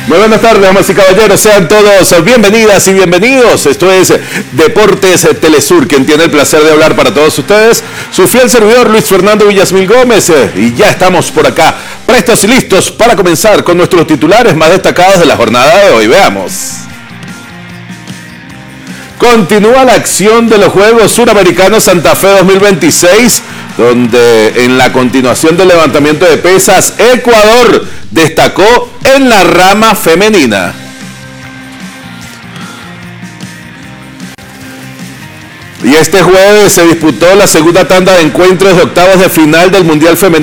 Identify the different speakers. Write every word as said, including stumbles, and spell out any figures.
Speaker 1: Muy buenas tardes, damas y caballeros, sean todos bienvenidas y bienvenidos. Esto es Deportes Telesur, quien tiene el placer de hablar para todos ustedes, su fiel servidor Luis Fernando Villasmil Gómez, y ya estamos por acá, prestos y listos para comenzar con nuestros titulares más destacados de la jornada de hoy. Veamos. Continúa la acción de los Juegos Suramericanos Santa Fe dos mil veintiséis, donde en la continuación del levantamiento de pesas, Ecuador destacó en la rama femenina. Y este jueves se disputó la segunda tanda de encuentros de octavos de final del Mundial Femenino